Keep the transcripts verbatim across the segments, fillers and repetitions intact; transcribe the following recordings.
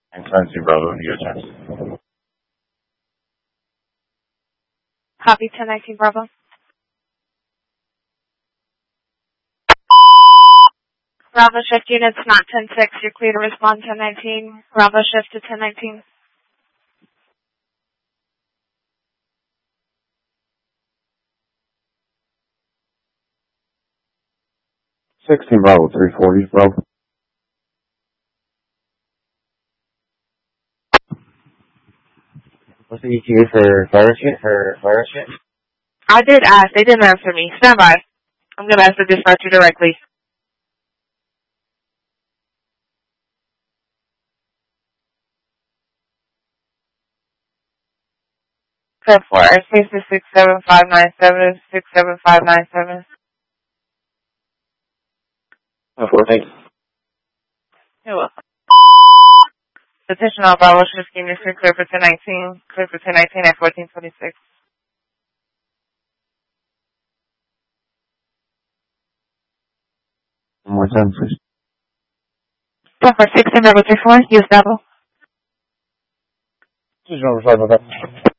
And Fancy Bravo, your chance. Copy ten nineteen Bravo. Bravo shift units, not ten six. You're clear to respond ten nineteen. Bravo shift to ten nineteen. sixteen Bravo, three forty Bravo. What's the E T A for fire shit? For fire shit? I did ask. They didn't answer me. Stand by. I'm going to ask the dispatcher directly. ten four. six six seven five nine seven. six seven five nine seven. ten four, thanks. You're welcome. Attention all Bravo shift units, you're clear for ten nineteen. Clear for ten nineteen at fourteen twenty-six. One more time, please. ten four sixteen Bravo three four. Use double. Please don't sorry about that.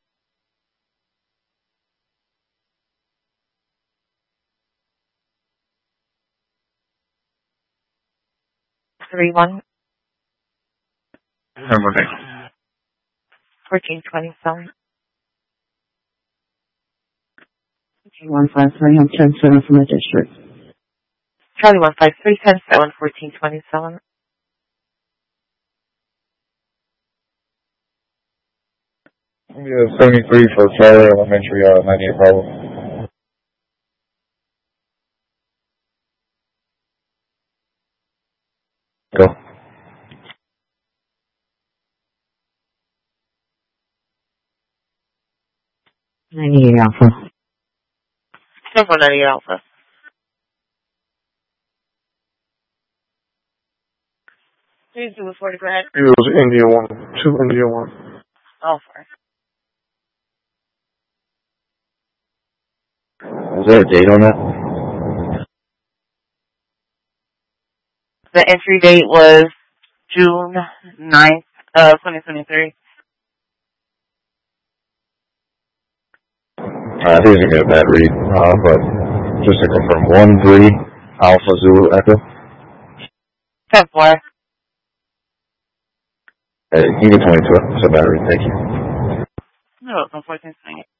three one. Number six. fourteen twenty-seven. one five three, I'm ten seven from the district. Charlie one five three, ten seven, fourteen twenty-seven. Yeah, seventy-three for Charlie Elementary, uh, ninety-eight Bravo. Go. ninety-eight Alpha. ten four ninety-eight Alpha. Please do it forty, go ahead. It was India one. Two India one. Oh, sorry. Is there a date on that? The entry date was June ninth, uh, twenty twenty-three. Uh, I think it's going to be a bad read, uh, but just to confirm, one three Alpha Zulu Echo. ten four. Uh, you can twenty-two, it's a bad read, thank you. No, unfortunately.